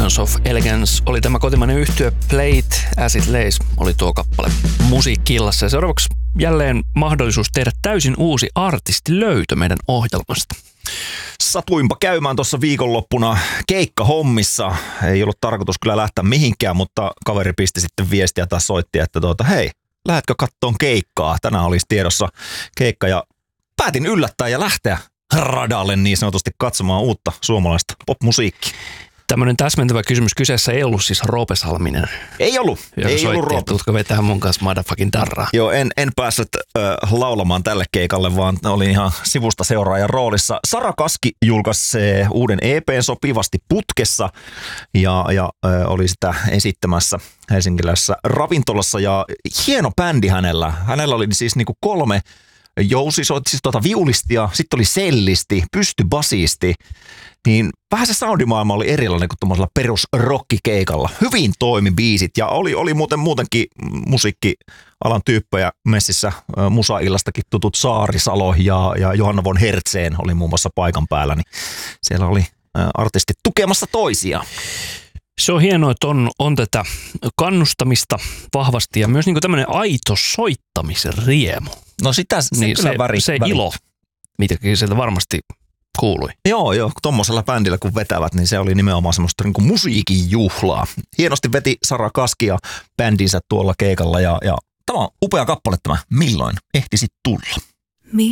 Oceans of Elegance oli tämä kotimainen yhtye. Plate As It Lays oli tuo kappale Musiikkillassa. Ja seuraavaksi jälleen mahdollisuus tehdä täysin uusi artistilöytö meidän ohjelmasta. Satuinpa käymään tuossa viikonloppuna keikkahommissa. Ei ollut tarkoitus kyllä lähteä mihinkään, mutta kaveri pisti sitten viestiä tai soitti, että hei, lähdetkö kattoon keikkaa? Tänään olisi tiedossa keikka ja päätin yllättää ja lähteä radalle niin sanotusti katsomaan uutta suomalaista popmusiikkia. Tämmöinen täsmentävä kysymys. Kyseessä ei ollut siis Roope Salminen. Ei ollut. Ei ollut Roope. Tuutko vetää mun kanssa motherfucking darraa? Joo, en päässyt laulamaan tälle keikalle, vaan olin ihan sivusta seuraajan roolissa. Sara Kaski julkaisi uuden EP:n Sopivasti putkessa ja oli sitä esittämässä helsinkiläisessä ravintolassa. Ja hieno bändi hänellä. Hänellä oli siis niinku 3 jousisoitti, siis viulistia, sitten oli sellisti, pystybasisti. Niin vähän se soundimaailma oli erilainen kuin tuollaisella perusrockikeikalla. Hyvin toimi biisit ja oli muutenkin musiikkialan tyyppejä messissä. Musa-illastakin tutut Saarisalo ja Johanna von Hertzeen oli muun muassa paikan päällä. Niin siellä oli artistit tukemassa toisiaan. Se on hienoa, että on tätä kannustamista vahvasti ja myös niin tämmöinen aito soittamisen riemu. No sitä se niin kyllä se ilo, mitäkin sieltä varmasti kuului. Joo, tuommoisella bändillä kun vetävät, niin se oli nimenomaan semmoista niin kuin musiikin juhlaa. Hienosti veti Sara Kaski ja bändinsä tuolla keikalla ja tämä on upea kappale tämä Milloin ehtisit tulla.